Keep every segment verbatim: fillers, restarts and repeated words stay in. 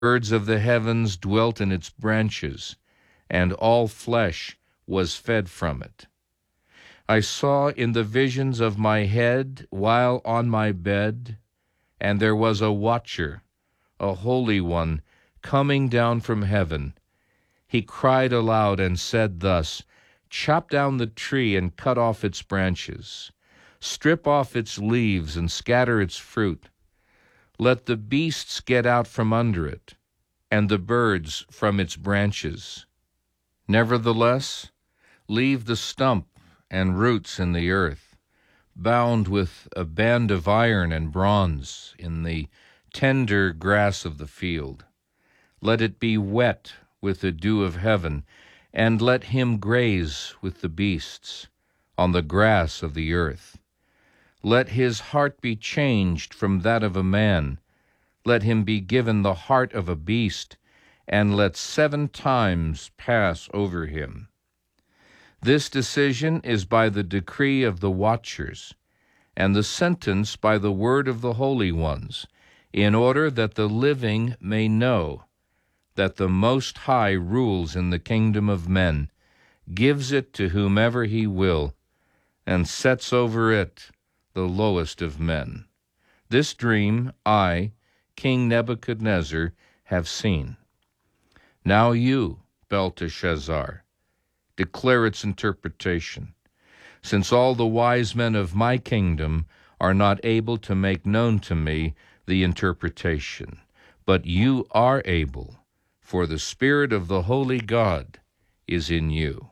Birds of the heavens dwelt in its branches, and all flesh was fed from it. I saw in the visions of my head while on my bed, and there was a watcher, a holy one, coming down from heaven. He cried aloud and said thus, "Chop down the tree and cut off its branches. Strip off its leaves and scatter its fruit. Let the beasts get out from under it, and the birds from its branches. Nevertheless, leave the stump and roots in the earth, bound with a band of iron and bronze in the tender grass of the field. Let it be wet with the dew of heaven, and let him graze with the beasts on the grass of the earth. Let his heart be changed from that of a man. Let him be given the heart of a beast, and let seven times pass over him. This decision is by the decree of the watchers, and the sentence by the word of the holy ones, in order that the living may know that the Most High rules in the kingdom of men, gives it to whomever he will, and sets over it the lowest of men. This dream I, King Nebuchadnezzar, have seen. Now you, Belteshazzar, declare its interpretation, since all the wise men of my kingdom are not able to make known to me the interpretation. But you are able, for the Spirit of the Holy God is in you."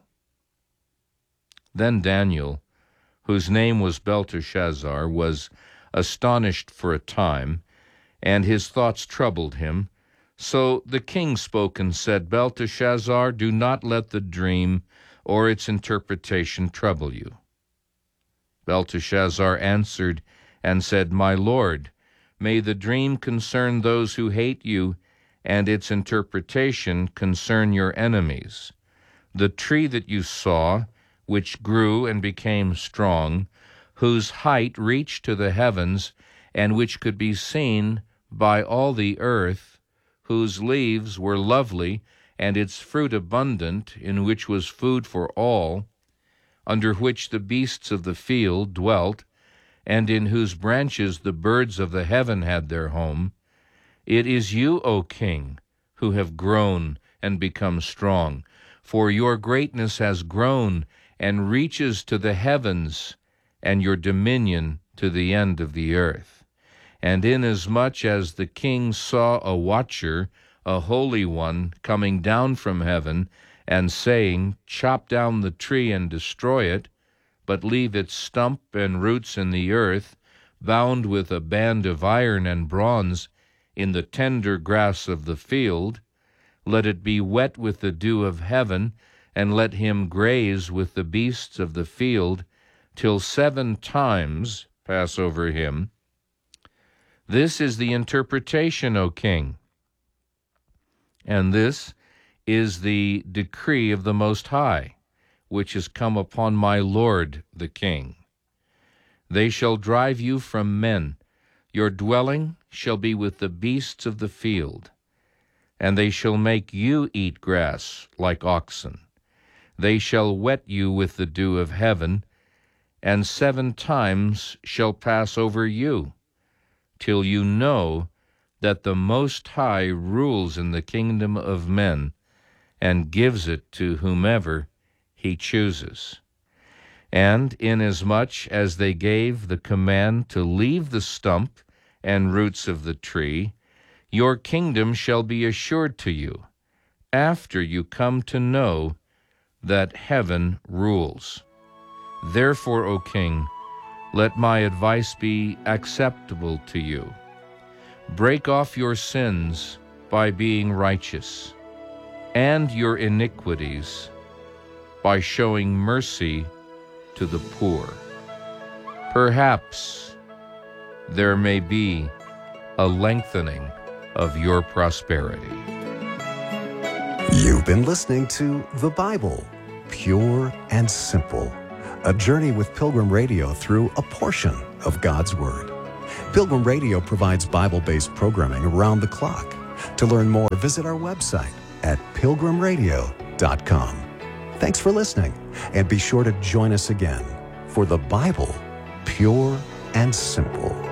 Then Daniel, whose name was Belteshazzar, was astonished for a time, and his thoughts troubled him. So the king spoke and said, "Belteshazzar, do not let the dream or its interpretation trouble you." Belteshazzar answered and said, "My lord, may the dream concern those who hate you, and its interpretation concern your enemies. The tree that you saw, which grew and became strong, whose height reached to the heavens, and which could be seen by all the earth, whose leaves were lovely, and its fruit abundant, in which was food for all, under which the beasts of the field dwelt, and in whose branches the birds of the heaven had their home. It is you, O king, who have grown and become strong, for your greatness has grown and reaches to the heavens, and your dominion to the end of the earth. And inasmuch as the king saw a watcher, a holy one, coming down from heaven, and saying, "Chop down the tree and destroy it, but leave its stump and roots in the earth, bound with a band of iron and bronze in the tender grass of the field, let it be wet with the dew of heaven, and let him graze with the beasts of the field, till seven times pass over him. This is the interpretation, O king, and this is the decree of the Most High, which has come upon my lord the king. They shall drive you from men. Your dwelling shall be with the beasts of the field, and they shall make you eat grass like oxen. They shall wet you with the dew of heaven, and seven times shall pass over you, till you know that the Most High rules in the kingdom of men, and gives it to whomever he chooses. And inasmuch as they gave the command to leave the stump and roots of the tree, your kingdom shall be assured to you, after you come to know that heaven rules. Therefore, O king, let my advice be acceptable to you. Break off your sins by being righteous, and your iniquities by showing mercy to the poor. Perhaps there may be a lengthening of your prosperity. You've been listening to The Bible, Pure and Simple, a journey with Pilgrim Radio through a portion of God's Word. Pilgrim Radio provides Bible-based programming around the clock. To learn more, visit our website at pilgrim radio dot com. Thanks for listening, and be sure to join us again for the Bible, pure and simple.